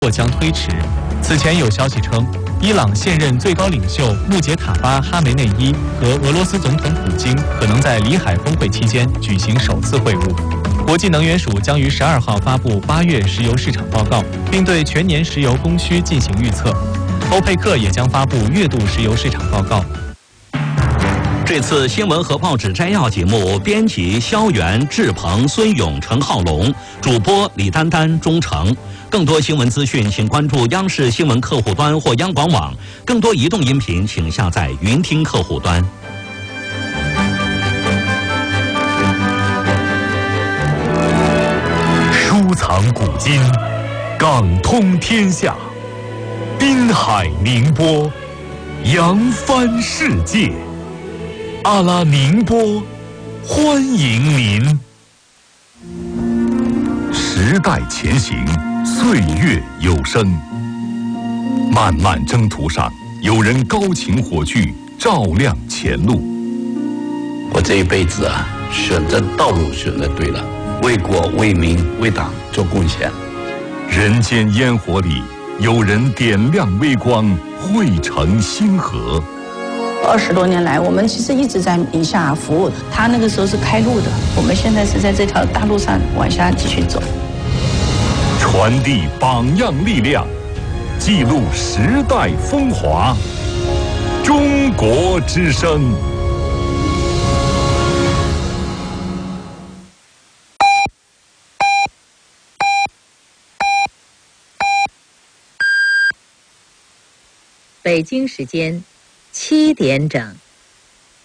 或将推迟。此前有消息称，伊朗现任最高领袖穆杰塔巴·哈梅内伊和俄罗斯总统普京可能在里海峰会期间举行首次会晤。国际能源署将于12号发布8月石油市场报告，并对全年石油供需进行预测。欧佩克也将发布月度石油市场报告。 这次新闻和报纸摘要节目，编辑肖元、志鹏、孙勇、陈浩龙，主播李丹丹、钟诚。更多新闻资讯，请关注央视新闻客户端或央广网。更多移动音频，请下载云听客户端。 收藏古今，港通天下，滨海宁波，扬帆世界。阿拉宁波，欢迎您。时代前行，岁月有声。漫漫征途上，有人高擎火炬，照亮前路。 我这一辈子啊，选择道路选择对了，为国为民为党做贡献。 人间烟火里，有人点亮微光，汇成星河。 20多年来，我们其实一直在宁夏服务的。他那个时候是开路的，我们现在是在这条大路上往下继续走。 传递榜样力量，记录时代风华。中国之声。 北京时间7点整。